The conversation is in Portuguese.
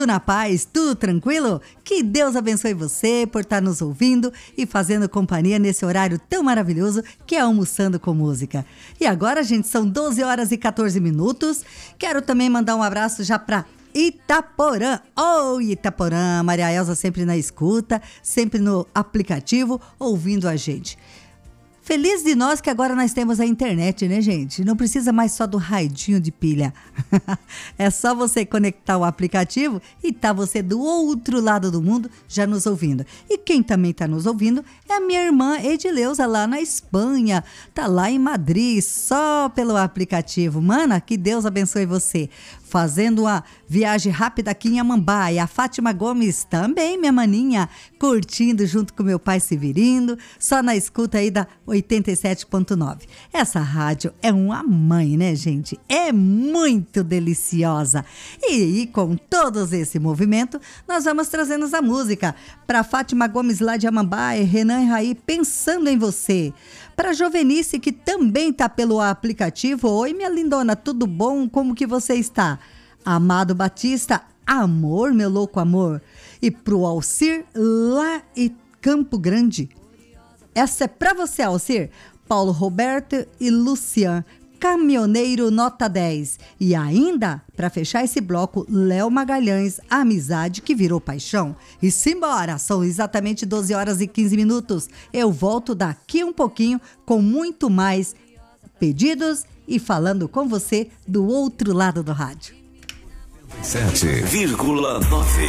na paz, tudo tranquilo? Que Deus abençoe você por estar nos ouvindo e fazendo companhia nesse horário tão maravilhoso que é Almoçando com Música. E agora, gente, são 12 horas e 14 minutos. Quero também mandar um abraço já para Itaporã. Itaporã, Maria Elza sempre na escuta, sempre no aplicativo, ouvindo a gente. Feliz de nós que agora nós temos a internet, né, gente? Não precisa mais só do radinho de pilha. É só você conectar o aplicativo e tá você do outro lado do mundo já nos ouvindo. E quem também tá nos ouvindo é a minha irmã Edileuza lá na Espanha. Tá lá em Madrid, só pelo aplicativo. Mana, que Deus abençoe você. Fazendo uma viagem rápida aqui em Amambá. E a Fátima Gomes também, minha maninha, curtindo junto com meu pai Severino, só na escuta aí da 87.9. Essa rádio é uma mãe, né, gente? É muito deliciosa. E com todos esse movimento, nós vamos trazendo a música para Fátima Gomes lá de Amambá e Renan e Raí, Pensando em Você. Para Jovenice, que também tá pelo aplicativo. Oi, minha lindona, tudo bom? Como que você está? Amado Batista, Amor, meu louco amor. E pro Alcir, lá em Campo Grande. Essa é pra você, Alcir. Paulo Roberto e Lucian, Caminhoneiro nota 10. E ainda, para fechar esse bloco, Léo Magalhães, Amizade que Virou Paixão. E simbora, são exatamente 12 horas e 15 minutos. Eu volto daqui um pouquinho com muito mais pedidos e falando com você do outro lado do rádio. 7,9